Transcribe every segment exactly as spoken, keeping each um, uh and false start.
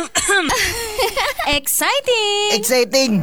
Exciting! Exciting!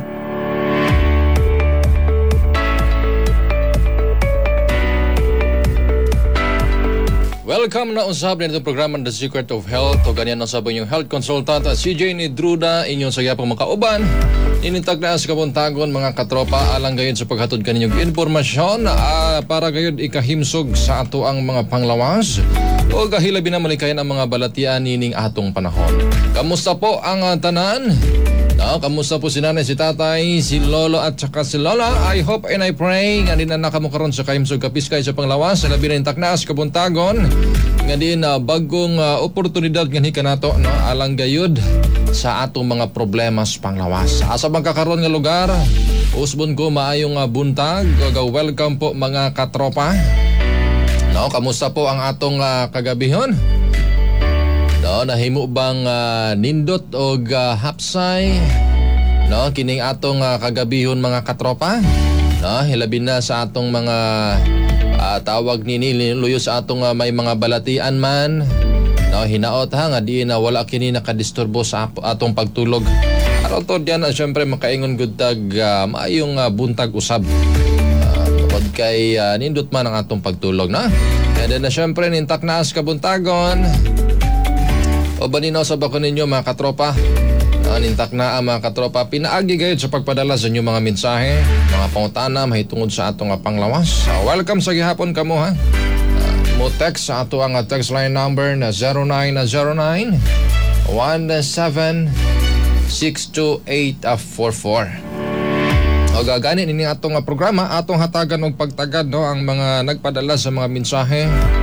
Welcome na usab nito programa The Secret of Health o ganyan usab yung health consultant C J ni Druda inyong sa gyapong makauban. Inintag na sa kabuntagon mga katropa alang gayon sa paghatod kaninyong informasyon uh, para gayon ikahimsog sa ato ang mga panglawas o gahilabi na malikayan ang mga balatian nining atong panahon. Kamusta po ang uh, tanan? No, kamusta po si nanay, si tatay, si lolo at saka si lola? I hope and I pray nga din na nakamukaroon sa kahimsog kapiskay sa panglawas sa labi na taknas kabuntagon nga din uh, bagong uh, oportunidad nga hika nato no alang gayud sa atong mga problema sa panglawas. Asa bang kakaroon nga lugar? Usbon ko maayong uh, buntag. Welcome po mga katropa. No, kamusta po ang atong uh, kagabihon? No, nahimo bang uh, nindot o uh, hapsay? No, kining atong uh, kagabihon mga katropa. No, hilabi na sa atong mga uh, tawag nini luyo sa atong uh, may mga balatian man. No, hinaot ha nga di na wala kini nakadisturbo sa atong pagtulog. Aron to diyan uh, syempre makaingon gud tag uh, maayong uh, buntag usab. Uh, tungod kay uh, nindot man ang atong pagtulog na. And then uh, syempre nintak na as kabuntagon. O baninaw sa bako ninyo mga katropa. Anintak na ang mga katropa. Pinaagi gayud sa pagpadala sa inyong mga mensahe, mga pangutana, mahitungod sa atong panglawas. Uh, welcome sa gihapon kamo ha. Uh, mo text sa ato ang text line number na zero nine zero nine, one seven, six two eight four four. O gaganin ini atong programa, atong hatagan og pagtagad no ang mga nagpadala sa mga mensahe.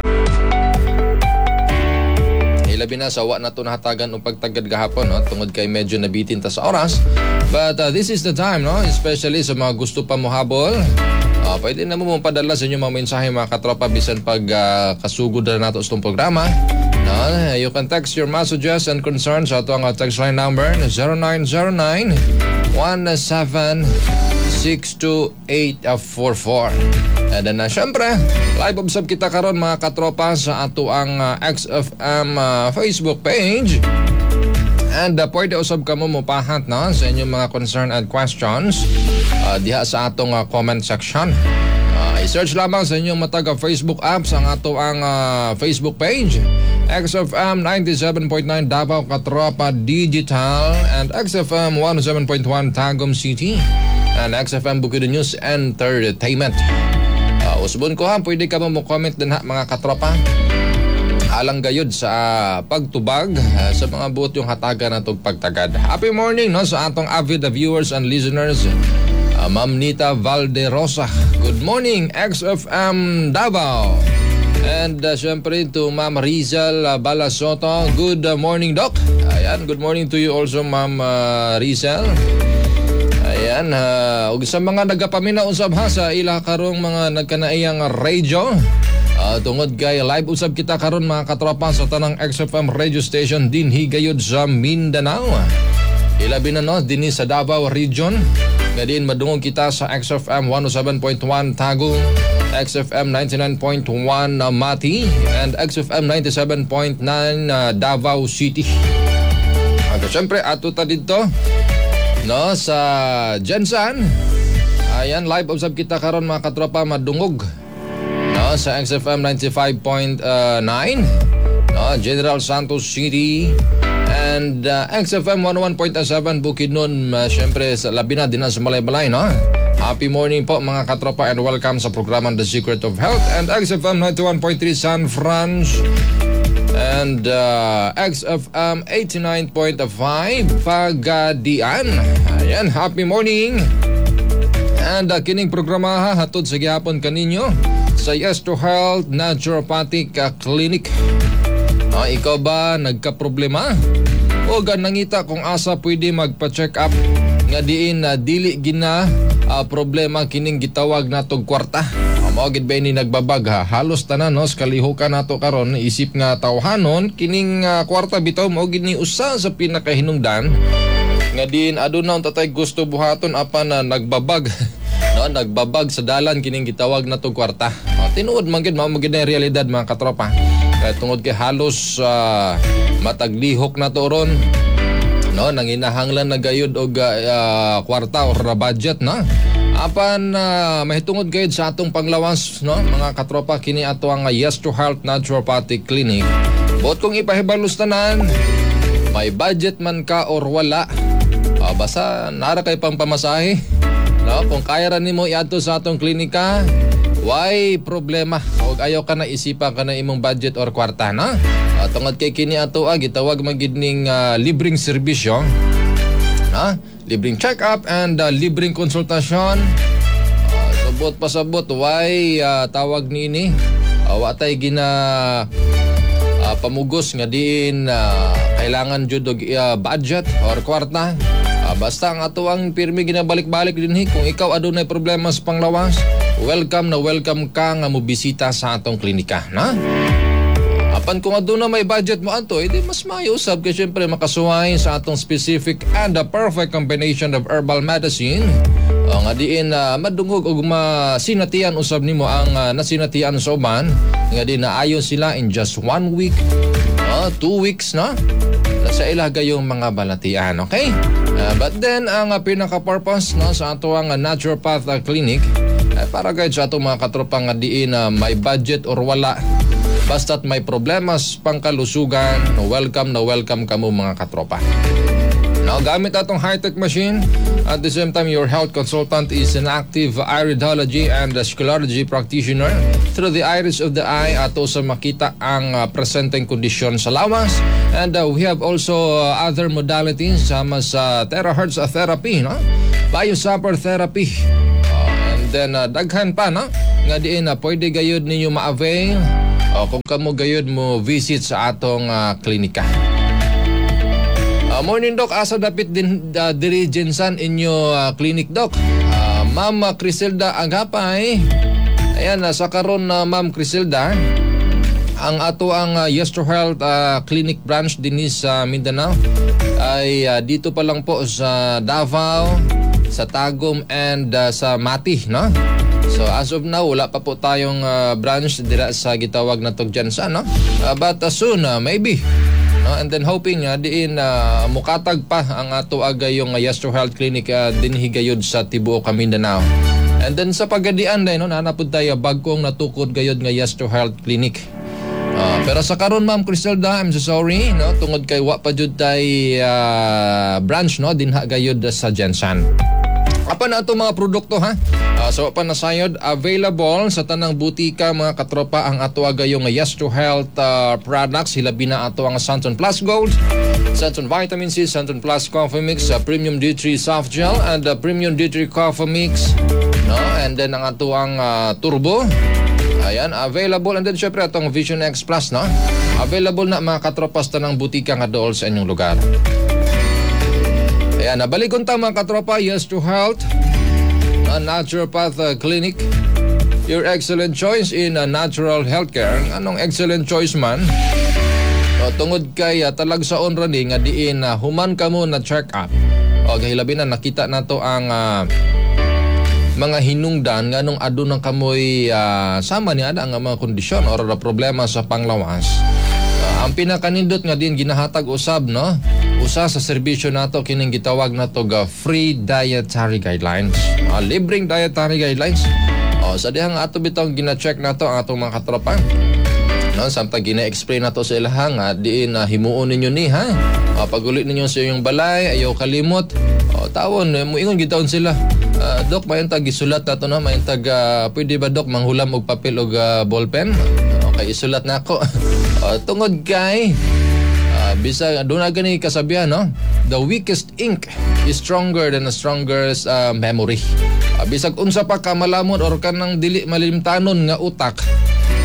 Labi na sa wa na ito nahatagan o pagtagad gahapon no? Tungod kay medyo nabitin ta sa oras. But uh, this is the time, no? Especially sa mga gusto pa mo habol. Uh, pwede na mo mong padala sa inyo mga mensahe mga katropa bisan pag uh, kasugod na nato sa itong programa. No? You can text your messages and concerns sa ito ang text line number zero nine zero nine, one seven, six two eight four four. And then uh, syempre, live observe kita karon mga katropa sa ato ang uh, X F M uh, Facebook page. And uh, pwede usab ka mo mupahat no, sa inyong mga concern and questions uh, diha sa atong uh, comment section. Uh, i-search lamang sa inyong matag Facebook apps ang ato ang uh, Facebook page. X F M ninety-seven point nine Davao Katropa Digital and X F M one oh seven point one Tagum City and X F M Bukidnon News Entertainment. Uh, usbon ko ha, pwede ka mo comment din ha mga katropa. Alang gayud sa uh, pagtubag uh, sa mga buot yung hatagan natong pagtagad. Happy morning no sa atong avid viewers and listeners. Uh, Ma'am Nita Valderosa. Good morning X F M Davao. And uh, syempre to Ma'am Rizal uh, Balasoto. Good uh, morning Doc. Ayan, good morning to you also Ma'am uh, Rizal. Ayan, uh, ug sa mga nagapamina usab ha sa ila karong mga nagkanaiyang radio. Uh, tungod kay live usab kita karon mga katropa sa tanang X F M radio station dinhi gayud sa Mindanao. Ilabi na no dinhi sa Davao region. Gadin madungog kita sa X F M one oh seven point one Tagum, X F M ninety-nine point one uh, Mati, and X F M ninety-seven point nine uh, Davao City. At syempre ato ta dito no sa Jensen. Ayan, live observe kita karon mga katropa madungog no sa X F M ninety-five point nine no General Santos City and uh, X F M one oh one point seven Bukidnon. Uh, syempre sa labi na din sa Malay-Malay no. Happy morning po mga katropa and welcome sa programa The Secret of Health and X F M ninety-one point three San Franz and uh, X F M eighty-nine point five Pagadian. Ayan, happy morning. And uh, kining programa ha hatod sa gihapon kaninyo sa Yes to Health Naturopathic uh, Clinic. Uh, ikaw ba nagka-problema? O ganangita kung asa pwede magpa-check up nga diin na uh, dili gina uh, problema kining gitawag natong kwarta. Mao gid ba ni nagbabag ha halos tanan no kalihukan nato karon isip nga tawhanon kining uh, kwarta bitaw mao gid ni usa sa pinakahinungdan nga din aduna tatay gusto buhaton apan na uh, nagbabag no nagbabag sa dalan kining gitawag natong kwarta. Uh, tinuod man gid mao gid na realidad mga katropa. Kaya tungod kay halos uh, mataglihok na to ron no nanginahanglan na gayud og uh, kwarta or budget na apan uh, mahitungod gayud sa atong panglawas no mga katropa kini ato ang uh, Yes to Health Naturopathic Clinic. Bot kung ipahibalos tanan may budget man ka or wala uh, basta nara kay pang pamasahe no kung kaya ra nimo iadto sa atong klinika why problema og ayaw ka na isipa ka na imong budget or kwarta na uh, tungod kay kini ato ah, gitawag magid ning uh, libreng serbisyo ha libreng check-up and uh, libreng konsultasyon uh, sabot pasabot why uh, tawag nini uh, watay gina uh, pamugos nga diin uh, kailangan jud og uh, budget or kwarta uh, basta ang ato ang pirmi ginabalik-balik dinhi kung ikaw adunay problema sa panglawas welcome na welcome ka nga mobisita sa atong klinika na apan kung aduna may budget mo ato edi mas maayo usab kay syempre makasuway sa atong specific and the perfect combination of herbal medicine o nga diin uh, madungog og masinatian usab nimo ang uh, nasinatian sa uban nga di naayon sila in just one week uh, two weeks na sa ila gayong mga balatian okay uh, but then ang uh, pinaka-purpose no, sa ato ang uh, naturopath uh, clinic uh, para guide sa atong mga katropa nga diin uh, may budget or wala basta't may problemas pangkalusugan, welcome na welcome kamo mga katropa. Now, gamit atong high-tech machine, at the same time, your health consultant is an active iridology and sclerology practitioner through the iris of the eye ato sa makita ang uh, presenteng kondisyon sa lawas. And uh, we have also uh, other modalities sama sa terahertz therapy, no? Biosapper therapy. Uh, and then, uh, daghan pa, no? Nga diin na uh, pwede gayud ninyo ma-avail o kung kamo gayud mo visit sa atong uh, klinika. Uh, morning Doc, asa dapit din uh, diri Jensan inyo uh, clinic Doc. Uh, Ma'am Criselda Agapay. Ayan, uh, sa karon na uh, Ma'am Criselda, ang ato ang uh, Yes to Health uh, Clinic branch din sa Mindanao ay uh, dito pa lang po sa Davao, sa Tagum and uh, sa Mati, no? So as of now, wala pa po tayong uh, branch dira sa gitawag na tog Jensan, no? Uh, but uh, soon, uh, maybe. No? And then hoping uh, diin uh, mukatag pa ang ato agay yung uh, Yes to Health Clinic uh, dinhigayod sa tibuok Mindanao. And then sa pagadian dai no, nanapod tayo bagkong natukod gayod nga Yes to Health Clinic. Uh, pero sa karon Ma'am Criselda, I'm so sorry, no? Tungod kay wa pa jud tay uh, branch no dinha gayod sa Jensan. Apa na ito mga produkto ha? Uh, so pa nasayod available sa tanang butika mga katropa ang ato agayong Yes to Health uh, products. Hilabi na ato ang Santon Plus Gold, Santon Vitamin C, Santon Plus Coffee Mix, uh, Premium D three Soft Gel, and uh, Premium D three Coffee Mix. No? And then ang ato ang uh, Turbo. Ayan, available. And then syempre atong Vision X Plus. No? Available na mga katropa sa tanang butika nga dool sa inyong lugar. Ayan, nabalikon ta mga katropa, Yes to Health, a naturopath uh, clinic, your excellent choice in uh, natural healthcare. Anong excellent choice man? O, tungod kay uh, talagsaon rani nga diin uh, human ka mo na check up. O, gahilabi na nakita nato ang uh, mga hinungdan nga nung adunang kamoy uh, sama niya ang mga kondisyon or uh, problema sa panglawas. Uh, ang pinakanindot nga din ginahatag usab no usa sa serbisyo nato kining gitawag nato ga free dietary guidelines, uh, libreng dietary guidelines. O uh, sa dihang ato bitong gina-check nato ang atong mga katropa no samtang gina-explain nato sa ilaha nga diin na uh, himuon ninyo ni ha uh, pagulit ninyo sa iyong balay ayaw kalimot o uh, tawon uh, muingon gitaon sila uh, Dok mayon tag gisulat nato no mayon tag uh, pwede ba Dok manghulam og papel og uh, ballpen okay isulat na ako uh, tungod kay Uh, bisa doon na gani kasabihan no the weakest ink is stronger than the strongest uh, memory. Uh, bisag unsa pa ka malamon or kanang dili malimtanon nga utak uh,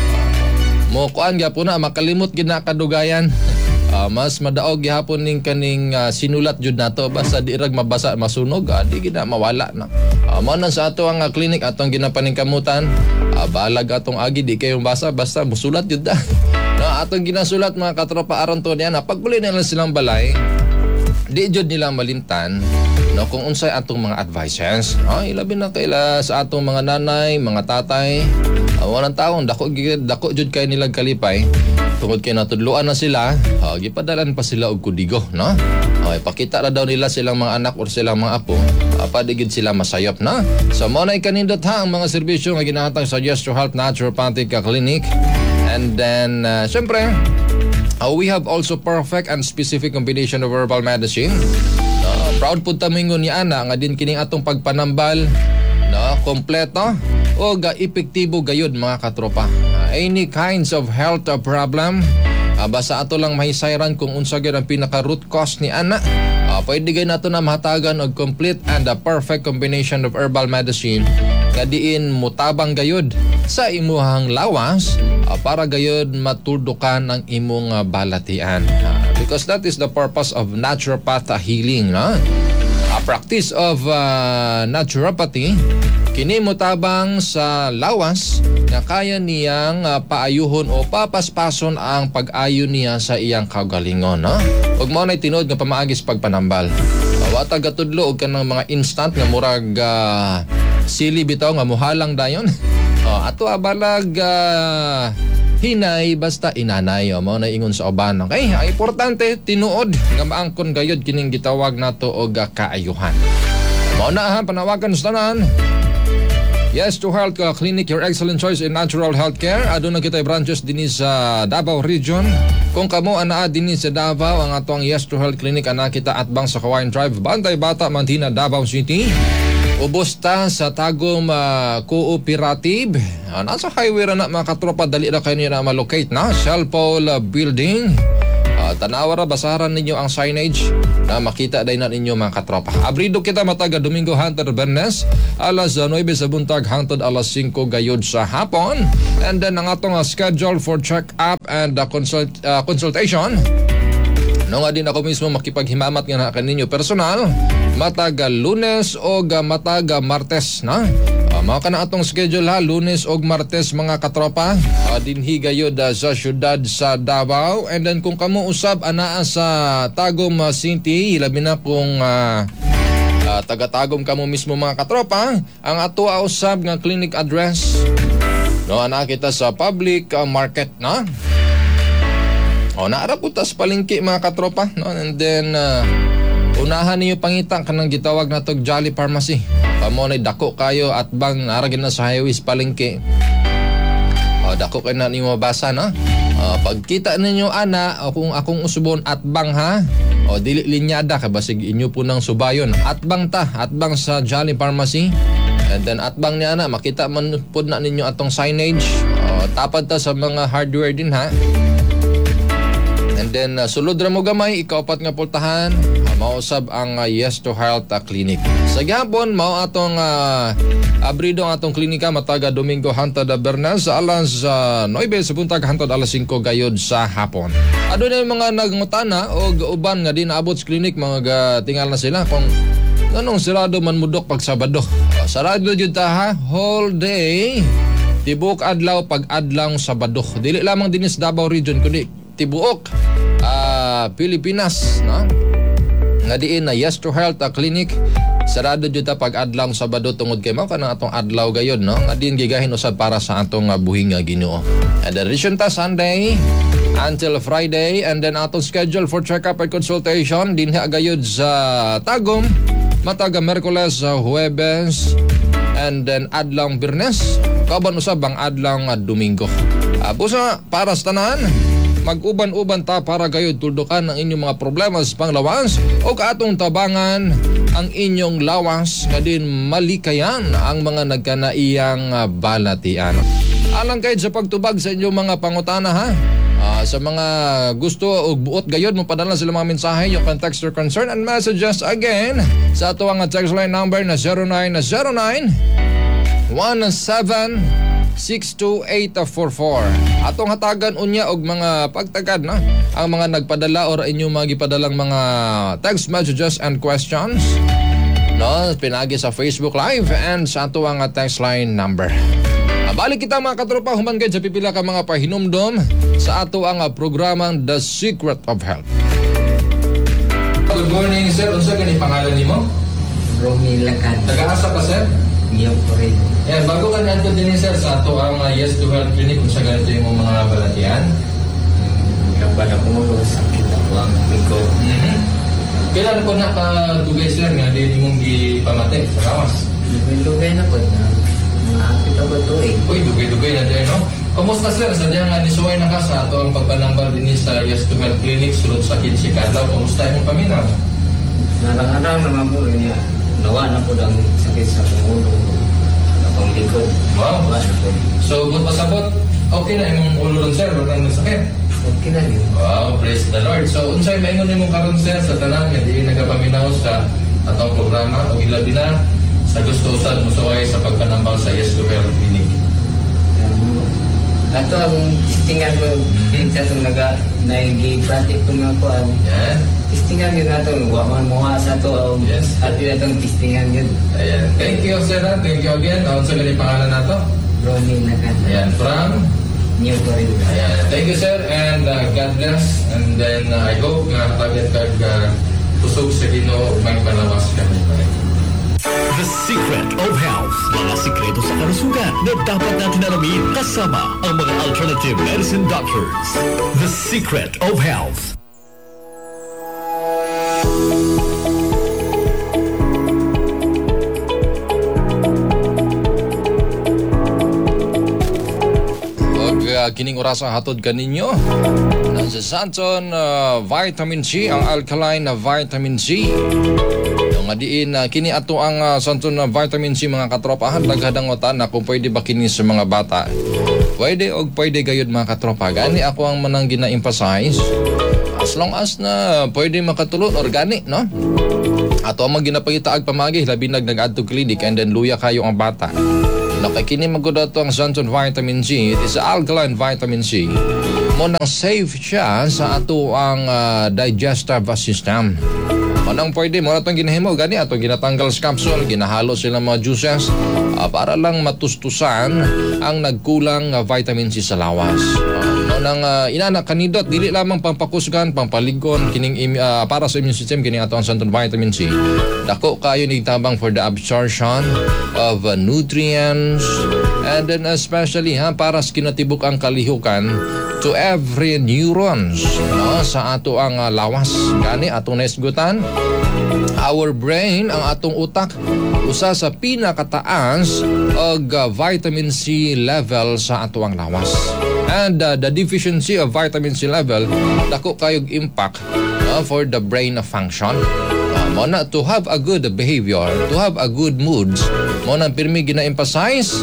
mo kuan gyapon na makalimot gid na kadugayan. Uh, mas madaog gihapon ning kaning uh, sinulat jud nato basta di rag mabasa masunog uh, di gid na mawala na. Uh, mao na sa ato ang uh, clinic atong ginapaningkamutan uh, balag atong agi di kayo basa basta musulat jud da. No, atong ginasulat mga katropa aron to niya na pagbuli nila silang balay di jud nila malimtan no kung unsay atong mga advices. No, ilabi na kaila sa atong mga nanay, mga tatay, uh, walang taong dako dako jud kay nilang kalipay. tungod kay natudluan na sila, uh, gipadalan pa sila og kudigo, no? Okay, pakita ra daw nila silang mga anak or silang mga apo, uh, padigid sila masayop, no? So mo na kanindot ha ang mga serbisyo nga ginahatag sa Yes to Health Naturopathic Clinic. And then uh, syempre, uh, we have also perfect and specific combination of herbal medicine. Uh, proud pud ta mingon ni ana nga din kining atong pagpanambal, no, kompleto o ga epektibo gayud mga katropa. Uh, any kinds of health uh, problem, uh, basta ato lang mahisayran kung unsa gyud ang pinaka root cause ni ana. Uh, pwede gay nato na mahatagan og complete and a perfect combination of herbal medicine nga diin mutabang gayud sa imuhang lawas uh, para gayud matuldukan ang imong uh, balatian. Uh, because that is the purpose of naturopath healing, no? A practice of uh, naturopathy kini motabang sa lawas nga kaya niyang uh, paayuhon o papaspason ang pag-ayo niya sa iyang kaugalingon, no? Ug mao nay tinuod nga pamaagis pagpanambal. Wata gatudlo og kanang mga instant nga murag uh, sili bitaw nga muhalang dayon. uh, ato abalag uh, hinay basta inanay, o mao na ingon sa uban. Okay, ang importante tinuod nga maangkon gayud kining gitawag nato og uh, kaayuhan. Mao na ha panawagan sa tanan. Yes to Health uh, Clinic, your excellent choice in natural healthcare. Aduna kitay branches dinhi sa Davao Region. Kung kamo anaa dinhi sa Davao, ang atong Yes to Health Clinic ana kita atbang sa Kawayan Drive, Bantay Bata, Mantina, Davao City. Ubos ta sa Tagum uh, Cooperative. Uh, nasa highway ra na mga katropa, dali ra kayo niyo na malocate na. Shell Pole uh, Building. Uh, tanawa ra, basaran ninyo ang signage na makita day na ninyo mga katropa. Abrido kita mataga Domingo hangtod Bernes, alas nuwebe sa buntag hangtod alas singko gayud sa hapon. And then ang atong uh, schedule for check-up and uh, consult, uh, consultation. No nga din ako mismo makipaghimamat nga na kaninyo personal, mataga Lunes o mataga Martes, na? Uh, mao ka na atong schedule ha, Lunes o Martes mga katropa, uh, dinhi gayud uh, sa syudad sa Davao. And then kung kamo usab anaa sa Tagum uh, City, labi na kung uh, uh, taga-Tagum kamo mismo mga katropa, ang ato usab nga clinic address, no, ana kita sa public uh, market, na? O, naara po tas palengke mga katropa, no? And then uh, unahan niyo pangita kanang gitawag na tog Jolly Pharmacy. Pamo na dako kayo at bang naragin na sa highways palengke. O, dako kayo na niyo mabasa, no? O, pagkita ninyo ana, o kung akong usubon at bang ha, o dili linyada ka basig inyo po ng subayon. At bang ta, at bang sa Jolly Pharmacy. And then at bang niya na, makita man po na ninyo atong signage. O, tapad ta sa mga hardware din ha. And then uh, sulod ra mo gamay, ikaw pat nga pultahan, uh, mausab ang uh, Yes to Health uh, Clinic. Sa gihapon mao atong uh, abrido ang atong klinika mataga Domingo hangtod Bernes alas uh, nuwebe sa buntag hangtod alas singko gayud sa hapon. Adunay mga nagngutana og uban nga di naabot sa klinik, mga tingal na sila kung anong sarado man mudok pag Sabado. Uh, sarado jud ta ha, whole day. Tibok adlaw pag adlaw Sabado. Dili lamang dinis Davao Region kundi tibuok uh, Pilipinas, no? Nga diin na Yes to Health uh, Clinic sarado jud ta pag adlaw Sabado tungod kay mao kanang atong adlaw gayod, no? Nga diin gigahin usab para sa atong uh, buhing nga Ginoo. And then resume ta Sunday until Friday, and then atong schedule for check-up and consultation dinhi gayod sa Tagum mataga Miyerkules, uh, Huwebes, and then adlaw Biyernes, kauban usab ang adlaw uh, Domingo. Uh, busa para sa tanan, mag-uban-uban ta para gayud tuldukan ang inyong mga problema sa panglawas o kaatong tabangan ang inyong lawas nga din malikayan ang mga nagkanaiyang uh, balatian. Alang kayo sa pagtubag sa inyong mga pangutana ha. Uh, sa mga gusto o buot gayod mo padala sila mga mensahe, you can text your concern and messages again sa ato ang text line number na zero nine zero nine one seven six two eight four four. Atong hatagan unya og mga pagtagad na ang mga nagpadala or inyong mga gipadalang mga text messages and questions, no, pinagi sa Facebook Live and sa ato ang text line number. Balik kita mga katropa, human gayud sa pipila ka mga pahinumdom sa ato ang programang The Secret of Health. Good morning sir, unsa kani pangalan nimo? Romy Lacan. Taga-asa pa sir? Niyo po rin. Yan, bago ka nanto din sir sa ato ang uh, Yes to Health Clinic kung sa ganito yung mga balatian. Dapat ako mo sakit ako ang likod. Mhm. Kailan ko nakadugay sir nga di mong gipamate sa lawas? Lugay na po na mga apit ako to eh. Uy, dugay-dugay na din, no? Kamusta sir? Sadya nga nisuway na ka sa ato ang pagpanambal din sa Yes to Health Clinic sulod sa Kinsi Kadlaw. Kamusta yung paminaw? Narang-arang naman po niya. Nawa na po ang sakit sa pangulo. Akong likod. Wow. Nawa na po. So, good pasabot. Okay na imong ulo ron sir, wala nang sakit. Okay na yun. Wow, praise the Lord. So, unsay maingon nimo karon sir sa tanan nga di nagapaminaw sa atong programa o ilabi na sa gusto usad mo suway sa pagpanambal sa Yes to Health Clinic. Um, Ato ang tistingan ko. Sa itong naga nag-i-pratik ko nga po ang Yan. tistingan yun nato. Waman mo sa ito. Yes. At yun itong tistingan yun. Ayan. Thank you sir. ha? Thank you again. Ano sa ganit pangalan nato? Romy Lacan. Ayan, from New Corridor. Ayan. Thank you sir and uh, God bless. And then uh, I hope nga tagat kag uh, kusog sa Ginoo may palawas kami. The Secret of Health. Mga sikreto sa kalusugan na dapat natin alamin kasama ang mga alternative medicine doctors. The Secret of Health. Uh, kining orasa hatod kaninyo nasa Santon uh, vitamin C, ang alkaline na vitamin C. Yung nga diin uh, kini ato ang uh, Santon na vitamin C mga katropahan, daghadang otan na kung pwede ba kini sa mga bata. Pwede og pwede gayud mga katropa. Gani ako ang manang gina-emphasize. As long as na pwede makatulot organic, no? Ato ang ginapangitaag pamagi labi nag nag-adto clinic and then luya kayo ang bata. Nakakini magod ato ang Santon vitamin C. It is alkaline vitamin C. Mo nang safe siya sa ato ang uh, digestive system. Manang pwede mo atong ginahimo gani atong ginatanggal sa capsule, ginahalo sila mga juices uh, para lang matustusan ang nagkulang uh, vitamin C sa lawas. Uh, nang uh, inana kanidot dili lamang pampakusgan, pampaligon kining uh, para sa immune system kini ato ang Santon vitamin C. Dako kayo nigtabang for the absorption of uh, nutrients and then especially ha para sa kinatibuk ang kalihukan to every neurons no, sa ato ang uh, lawas gani atong naisgutan our brain ang atong utak usa sa pinakataas og uh, vitamin C level sa ato ang lawas. And uh, the deficiency of vitamin C level dako kayog impact uh, for the brain function. Uh, mo na to have a good behavior, to have a good moods. Mo na pirmi gina-emphasize,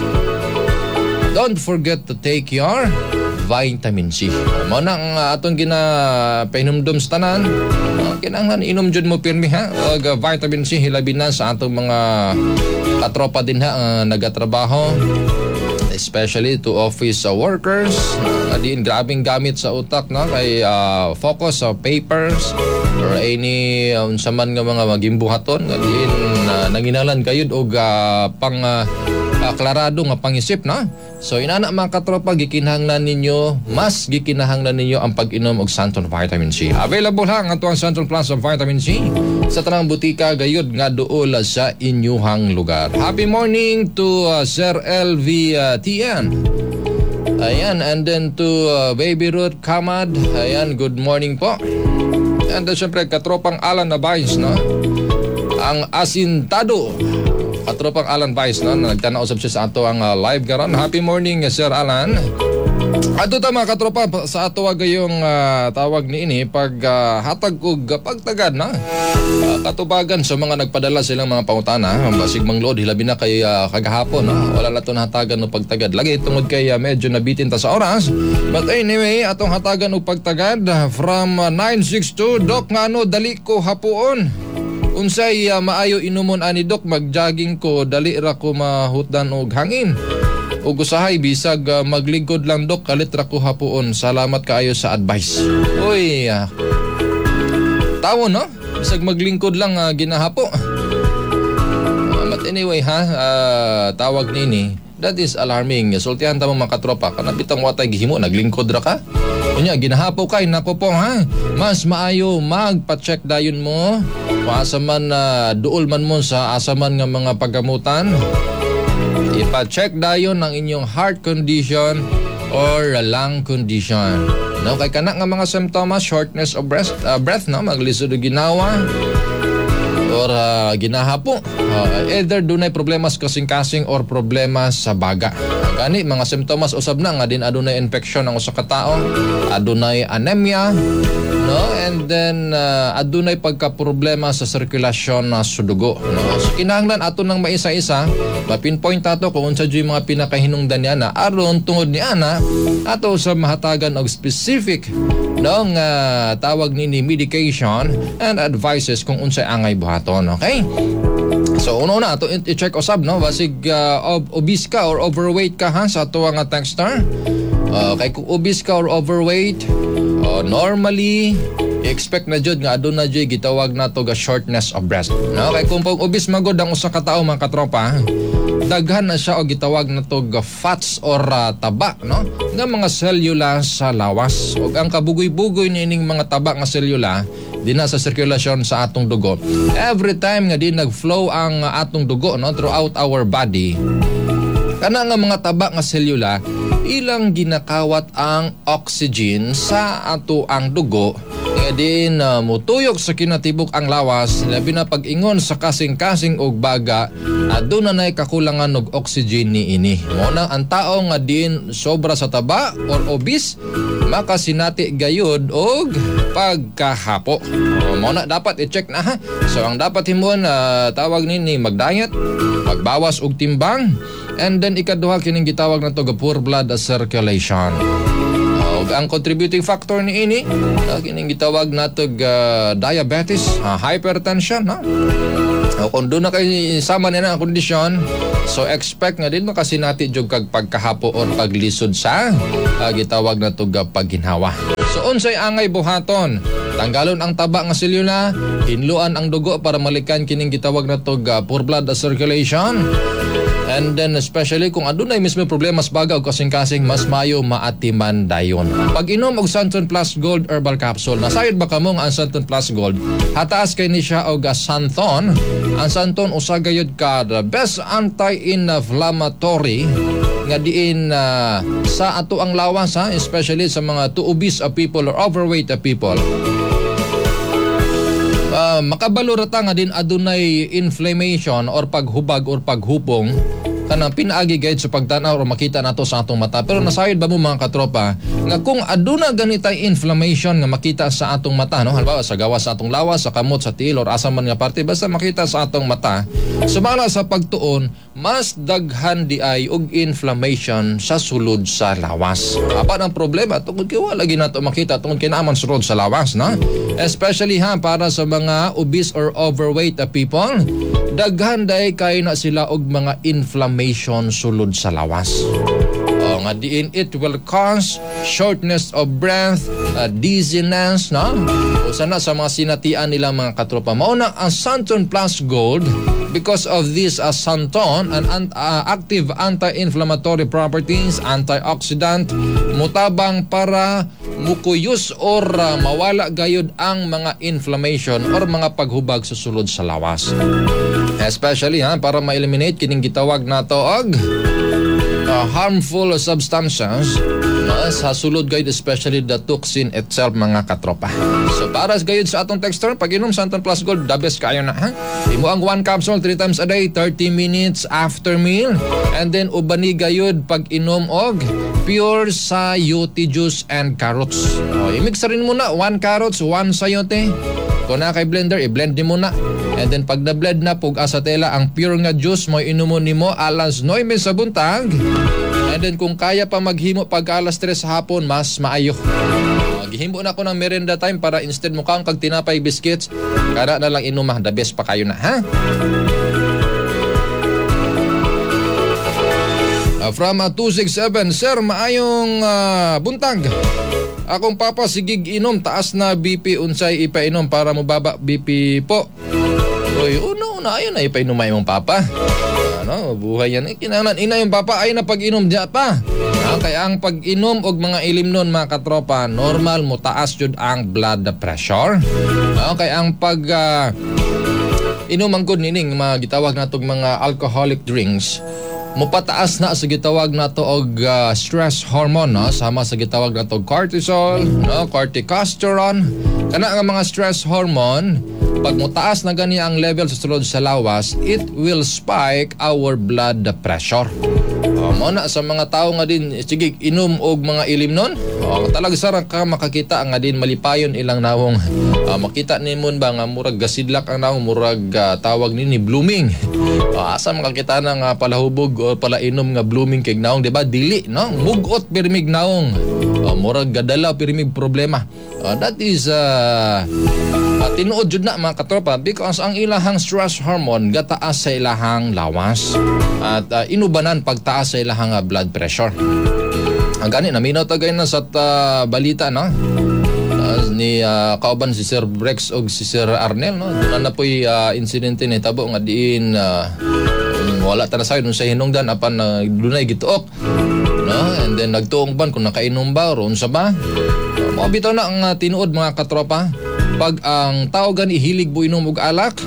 don't forget to take your vitamin C. Mo na ang uh, atong gina-pahinumdum sa tanan. Uh, kinahanglan inom jud mo pirmi ha og uh, vitamin C hilabi na sa atong mga katropa din ha uh, nagatrabaho. Especially to office uh, workers, uh, diin grabing gamit sa utak no kay uh, focus sa uh, papers or any unsa um, man nga mga magimbuhaton nga diin uh, nanginalan kayud og uh, pang uh, uh, klarado nga pangisip na. So inana mga katropa gikinahanglan ninyo, mas gikinahanglan ninyo ang pag-inom og Santon vitamin C. Available lang ato ang Santon Plus of vitamin C sa tanang butika gayud nga duol sa inyuhang lugar. Happy morning to uh, Sir L V uh, T N. Ayan, and then to uh, Baby Ruth Kamad. Ayan, good morning po. And uh, syempre katropang Alan Nabais, no? Ang asintado katropang Alan Vice no na nagtanaw usab siya sa ato ang uh, live karon. Happy morning Sir Alan. Ato ta mga katropa sa ato gayong uh, tawag niini pag uh, hatag og pagtagad na uh, katubagan sa mga nagpadala silang mga pangutana basig mangload hilabi na kay uh, kagahapon no? Wala na to nahatagan og pagtagad lagi tungod kay uh, medyo nabitin ta sa oras. But anyway atong hatagan og pagtagad uh, from uh, nine six two Dok ngano dali ko hapuon. Unsay uh, maayo inumon ani Dok magjogging ko dali ra ko mahutdan og hangin. Ug usahay bisag uh, maglingkod lang Dok kalit ra ko hapuon. Salamat kaayo sa advice. Uy. Uh, tawo no? Bisag maglingkod lang uh, ginahapo. Uh, but anyway ha, uh, tawag nini. That is alarming. Sultihan ta mo mga katropa kana bitang watay gihimo naglingkod ra ka. Unya ginahapo kay nako po ha. Mas maayo magpa-check dayon mo. Asa man na uh, duol man mo sa asaman nga mga paggamutan. Ipa-check dayon ang inyong heart condition or lung condition. No, kay kana nga mga symptoms, shortness of breath, uh, breath no, maglisod og ginawa or uh, ginahapo. Uh, either dunay problema sa kasing-kasing or problema sa baga. Gani mga symptoms usab na nga din adunay infection ang usa ka tawo, adunay anemia, no, and then uh, adunay pagka-problema sa sirkulasyon uh, sa dugo, no. So kinahanglan ato nang maisa-isa ma-pinpoint ato kung unsa jud mga pinakahinungdan niya na aron tungod ni ana ato sa mahatagan og specific no nga uh, tawag nini medication and advices kung unsay angay buhaton, okay? So una-una ato i-check usab no basig uh, ob- obese ka or overweight ka ha sa ato nga texter. Uh, kay kung obese ka or overweight, uh, normally i-expect na jud nga aduna jud gitawag nato ga shortness of breath. No, kay kung pag obese magod ang usa ka tawo mga katropa, daghan na siya og gitawag nato ga fats or uh, taba, no, nga mga selula sa lawas. Ug ang kabugoy-bugoy niining mga taba nga selula dina sa sirkulasyon sa atong dugo. Every time nga di nag-flow ang atong dugo no throughout our body, kana nga mga taba nga selula ilang ginakawat ang oxygen sa ato ang dugo nga din uh, mutuyok sa kinatibok ang lawas, labi na pag-ingon sa kasing-kasing og baga aduna nay kakulangan og oxygen niini. Mo na ang tao nga din sobra sa taba or obese makasinati gayud og pagkahapo. Mo na dapat i-check na ha. So ang dapat himon uh, tawag nini mag-diet, magbawas og timbang, and then ikaduha kining gitawag nato ga poor blood circulation. Uh, ang contributing factor ni ini uh, kining gitawag nato ga diabetes, uh, hypertension, no? Uh, kung doon na kayo sama nila ang kondisyon, so expect nga din makasinati jud kag pagkahapo or paglisod sa uh, gitawag nato ga pagginhawa. So unsay angay buhaton? Tanggalon ang taba nga selula, hinluan ang dugo para malikan kining gitawag nato ga poor blood circulation. And then especially kung adunay mismo problema sa baga o kasing-kasing, mas mayo maatiman dayon. Pag inom og Santon Plus Gold Herbal Capsule, nasayod ba kamo nga ang Santon Plus Gold? Hataas kay ni siya og Santon. Ang Santon usa gayud ka the best anti-inflammatory nga diin uh, sa ato ang lawas ha, especially sa mga too obese people or overweight people. Uh, makabalo rata nga din adunay inflammation or paghubag or paghupong kanang pinaagi gayud sa pagtanaw or makita nato sa atong mata. Pero nasayod ba mo mga katropa nga kung aduna ganitay inflammation nga makita sa atong mata, no, halimbawa sa gawas sa atong lawas, sa kamot, sa tiil or asa man nga parte, basta makita sa atong mata, sumala sa pagtuon mas daghan di ay og inflammation sa sulod sa lawas. Apa ang problema tungod kay wala lagi nato makita tungod kay naman sulod sa lawas, na especially ha para sa mga obese or overweight people, daghan day kay na sila og mga inflammation sulod sa lawas. O nga diin it will cause shortness of breath, uh, dizziness, no? O sana sa mga sinatian nila mga katropa. Mauna ang Santon Plus Gold because of this uh, Santon and uh, active anti-inflammatory properties, antioxidant, mutabang para mukuyos or uh, mawala gayud ang mga inflammation or mga paghubag sa sulod sa lawas. Especially ha, para ma-eliminate kining gitawag nato og uh, harmful substances uh, sa sulod gayud, especially the toxin itself mga katropa. So para gayud sa atong texture, pag inom Santon Plus Gold, the best kayo na ha. Imo ang one capsule three times a day, thirty minutes after meal, and then ubani gayud pag inom og pure sayote juice and carrots. O, i-mix rin muna one carrots, one sayote. Kung na kay blender, i-blend ni muna. And then pag na-blend na pug asa tela ang pure nga juice mo inumo nimo alas nine sa buntag. And then kung kaya pa maghimo pag alas tres sa hapon, mas maayo. Uh, gihimo na ko ng merenda time para instead mo kaong kag tinapay biscuits, kada na lang inumah, the best pa kayo na ha. Uh, from uh, two six seven, sir, maayong uh, buntag. Akong papa sigig inom, taas na B P, unsay ipainom para mababa B P po. Uy, uno, una, ayun na ipainom ay mong papa. Ano, buhay yan. Eh, kinahanglan, ina yung papa, ay na pag-inom diya pa. Ah, kaya ang pag-inom og mga ilim nun, mga katropa, normal mo taas yun ang blood pressure. Ah, kaya ang pag uh, inom ang good nining, mga gitawag natong mga alcoholic drinks, mupataas na sa gitawag nato og uh, stress hormone, no? Sama sa gitawag nato og cortisol, no? Corticosterone. Kana nga mga stress hormone, pag mutaas na gani ang level sa sulod sa lawas, it will spike our blood pressure. Uh, mo na sa mga tao nga din, sige, inom og mga ilim nun. Uh, talaga sarang ka makakita nga din malipayon ilang nawong. Uh, makita nimon ba nga murag gasidlak ang nawong, murag uh, tawag ni ni blooming. Uh, asa makakita na nga palahubog o pala inom nga blooming kay nawong, di ba? Dili, no? Mugot pirmig nawong. Uh, murag gadala pirmig problema. Uh, that is uh, uh, tinuod jud na mga katropa because ang ilahang stress hormone gataas sa ilahang lawas at uh, inubanan pagtaas sa ilahang uh, blood pressure. Ang gani naminaw tagay na sa uh, balita, no? Uh, ni uh, kauban si Sir Brex og si Sir Arnel, no? Doon na po'y uh, insidente ni tabo nga diin uh, wala ta na sa sa hinungdan apan uh, dunay gituok, no? And then nagtuong ban kung nakainom ba ron sa ba. Uh, mga bitaw na ang uh, tinuod mga katropa. Pag ang tao gani hilig bu inom og alak,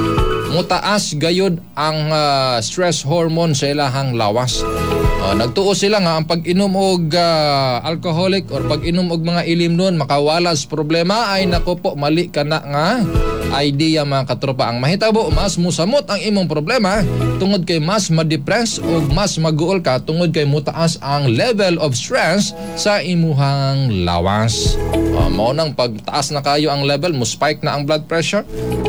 mutaas gayud ang uh, stress hormone sa ilahang lawas. Uh, nagtuo sila nga ang pag-inom og uh, alcoholic or pag-inom og mga ilim nun makawalas problema ay nako po mali ka na nga idea mga katropa. Ang mahitabo mas musamot ang imong problema tungod kay mas ma-depress o mas maguol ka tungod kay mutaas ang level of stress sa imuhang lawas. Uh, mao nang pagtaas na kayo ang level mo spike na ang blood pressure.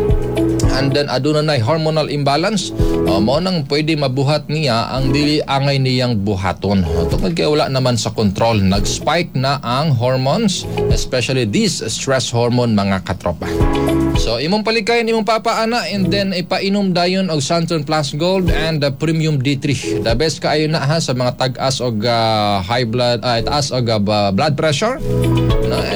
And then aduna na hormonal imbalance, uh, mo nang pwede mabuhat niya ang dili angay niyang buhaton. Tungod kay wala naman sa control, nag-spike na ang hormones, especially this stress hormone mga katropa. So imong palikayan imong papaana and then ipainom dayon og Santon Plus Gold and the Premium D three. The best kaayo na ha sa mga tag-as og uh, high blood, uh, taas og uh, blood pressure. No?